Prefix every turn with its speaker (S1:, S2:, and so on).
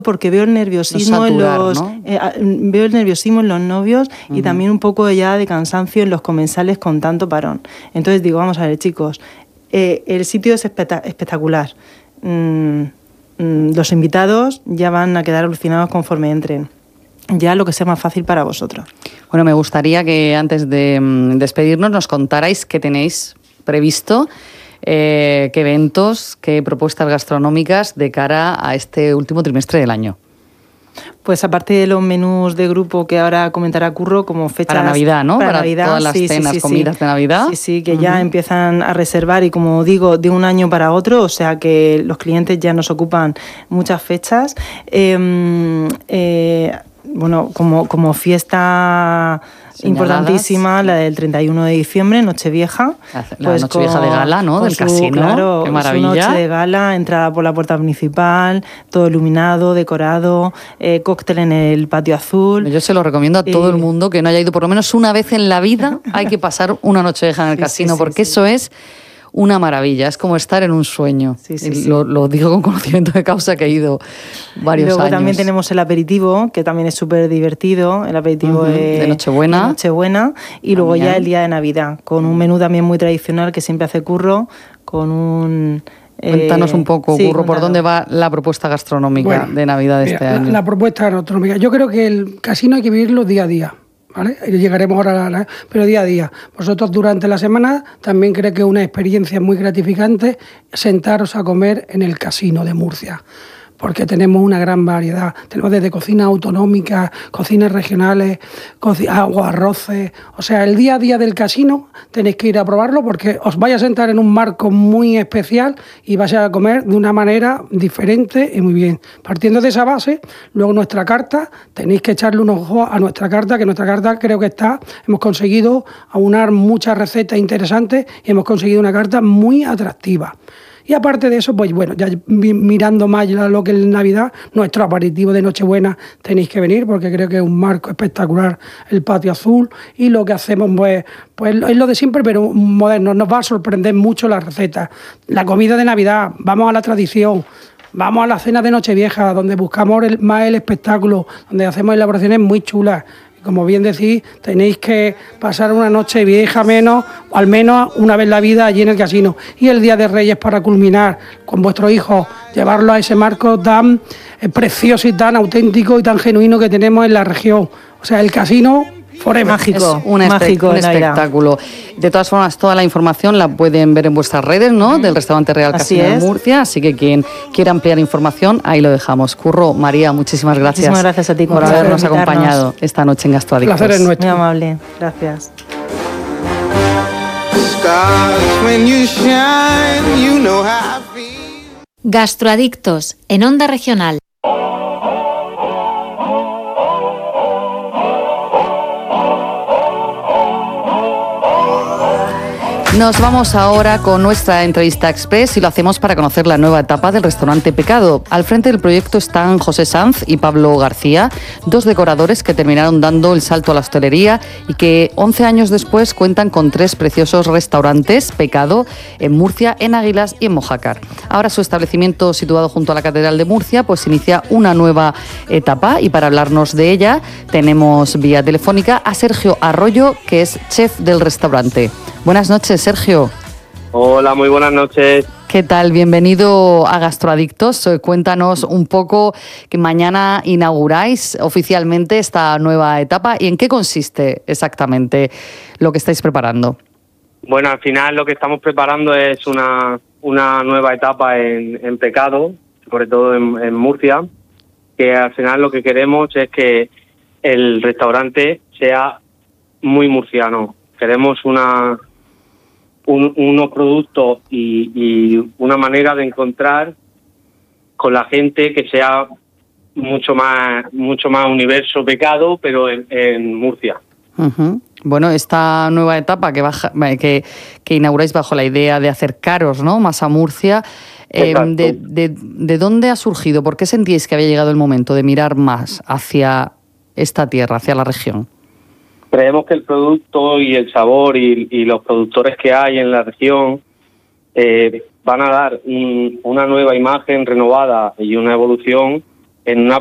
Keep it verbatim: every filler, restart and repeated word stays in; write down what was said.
S1: porque veo el nerviosismo
S2: no saturar,
S1: en los
S2: ¿no?
S1: eh, veo el nerviosismo en los novios y
S2: Uh-huh.
S1: también un poco ya de cansancio en los comensales con tanto parón. Entonces digo, vamos a ver, chicos, eh, el sitio es espectac- espectacular. Mm, mm, los invitados ya van a quedar alucinados conforme entren. Ya lo que sea más fácil para vosotros.
S2: Bueno, me gustaría que antes de mm, despedirnos nos contarais qué tenéis previsto, eh, qué eventos, qué propuestas gastronómicas de cara a este último trimestre del año.
S1: Pues aparte de los menús de grupo que ahora comentará Curro, como fechas...
S2: Para Navidad, ¿no?
S1: Para,
S2: para
S1: Navidad,
S2: todas las
S1: sí,
S2: cenas,
S1: sí, sí,
S2: comidas
S1: sí.
S2: de Navidad.
S1: Sí, sí, que
S2: uh-huh.
S1: ya empiezan a reservar y, como digo, de un año para otro, o sea que los clientes ya nos ocupan muchas fechas. Eh, eh, bueno, como, como fiesta...
S2: Señaladas.
S1: Importantísima, la del treinta y uno de diciembre, Nochevieja.
S2: La, la pues Nochevieja con, de gala, ¿no? Del su, casino.
S1: Claro,
S2: qué maravilla.
S1: Su noche de gala, entrada por la puerta principal, todo iluminado, decorado, eh, cóctel en el patio azul.
S2: Yo se lo recomiendo a todo eh, el mundo que no haya ido por lo menos una vez en la vida. Hay que pasar una Nochevieja en el sí, casino, sí, porque sí, eso sí. es una maravilla, es como estar en un sueño. Sí, sí, sí. Lo, lo digo con conocimiento de causa, que he ido varios
S1: Luego
S2: años.
S1: También tenemos el aperitivo, que también es súper divertido, el aperitivo uh-huh. de,
S2: de Nochebuena.
S1: De Nochebuena y luego también. Ya el día de Navidad, con un menú también muy tradicional que siempre hace Curro, con un...
S2: Cuéntanos un poco, sí, Curro, ¿por dónde va la propuesta gastronómica
S3: bueno,
S2: de Navidad de
S3: mira,
S2: este año?
S3: La, la propuesta gastronómica, yo creo que el casino hay que vivirlo día a día. ¿Vale? Llegaremos ahora, a la, pero día a día. Vosotros durante la semana también creo que es una experiencia muy gratificante sentaros a comer en el casino de Murcia, porque tenemos una gran variedad. Tenemos desde cocinas autonómicas, cocinas regionales, coci- agua, arroces. O sea, el día a día del casino tenéis que ir a probarlo porque os vais a sentar en un marco muy especial y vais a comer de una manera diferente y muy bien. Partiendo de esa base, luego nuestra carta, tenéis que echarle un ojo a nuestra carta, que nuestra carta creo que está, hemos conseguido aunar muchas recetas interesantes y hemos conseguido una carta muy atractiva. Y aparte de eso, pues bueno, ya mirando más lo que es Navidad, nuestro aperitivo de Nochebuena tenéis que venir porque creo que es un marco espectacular el patio azul y lo que hacemos pues, pues es lo de siempre pero moderno, nos va a sorprender mucho la receta. La comida de Navidad, vamos a la tradición, vamos a la cena de Nochevieja donde buscamos el, más el espectáculo, donde hacemos elaboraciones muy chulas. Como bien decís, tenéis que pasar una noche vieja menos, o al menos una vez en la vida allí en el casino. Y el Día de Reyes para culminar con vuestros hijos, llevarlo a ese marco tan eh, precioso y tan auténtico y tan genuino que tenemos en la región. O sea, el casino forever.
S1: Mágico,
S2: es un,
S1: mágico
S2: espe- un espectáculo. De todas formas, toda la información la pueden ver en vuestras redes, ¿no? Del restaurante Real
S1: Así
S2: Casino
S1: es.
S2: de Murcia. Así que quien quiera ampliar información, ahí lo dejamos. Curro, María, muchísimas gracias.
S1: Muchísimas gracias a ti
S2: por habernos acompañado esta noche en Gastroadictos.
S3: El placer es nuestro.
S1: Muy amable, gracias.
S4: Gastroadictos, en Onda Regional.
S2: Nos vamos ahora con nuestra entrevista express y lo hacemos para conocer la nueva etapa del restaurante Pecado. Al frente del proyecto están José Sanz y Pablo García, dos decoradores que terminaron dando el salto a la hostelería y que once años después cuentan con tres preciosos restaurantes Pecado en Murcia, en Águilas y en Mojácar. Ahora su establecimiento, situado junto a la Catedral de Murcia, pues inicia una nueva etapa y para hablarnos de ella tenemos vía telefónica a Sergio Arroyo, que es chef del restaurante. Buenas noches, Sergio.
S5: Hola, muy buenas noches.
S2: ¿Qué tal? Bienvenido a Gastroadictos. Cuéntanos un poco que mañana inauguráis oficialmente esta nueva etapa y en qué consiste exactamente lo que estáis preparando.
S5: Bueno, al final lo que estamos preparando es una, una nueva etapa en, en Pecado, sobre todo en, en Murcia, que al final lo que queremos es que el restaurante sea muy murciano. Queremos una... Un, unos productos y, y una manera de encontrar con la gente que sea mucho más mucho más universo Pecado, pero en, en Murcia.
S2: Uh-huh. Bueno, esta nueva etapa que, baja, que, que inauguráis bajo la idea de acercaros, ¿no?, más a Murcia, eh, de, de, ¿de dónde ha surgido? ¿Por qué sentíais que había llegado el momento de mirar más hacia esta tierra, hacia la región?
S5: Creemos que el producto y el sabor y, y los productores que hay en la región eh, van a dar un, una nueva imagen renovada y una evolución en una